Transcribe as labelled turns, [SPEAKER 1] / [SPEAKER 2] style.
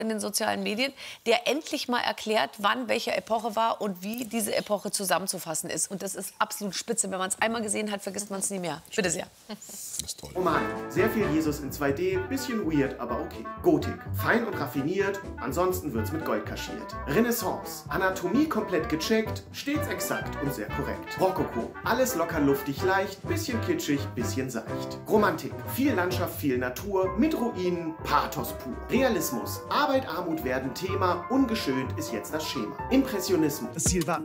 [SPEAKER 1] in den sozialen Medien, der endlich mal erklärt, wann welche Epoche war und wie diese Epoche zusammenzufassen ist. Und das ist absolut spitze. Wenn man es einmal gesehen hat, vergisst man es nie mehr. Bitte sehr.
[SPEAKER 2] Das ist toll.
[SPEAKER 3] Roman. Sehr viel Jesus in 2D, bisschen weird, aber okay. Gotik. Fein und raffiniert, ansonsten wird's mit Gold kaschiert. Renaissance. Anatomie komplett gecheckt, stets exakt und sehr korrekt. Rokoko. Alles locker luftig leicht, bisschen kitschig, bisschen seicht. Romantik. Viel Landschaft, viel Natur, mit Ruinen, Pathos pur. Realismus. Arbeit, Armut werden Thema, ungeschönt ist jetzt das Schema. Impressionismus.
[SPEAKER 4] Das Ziel war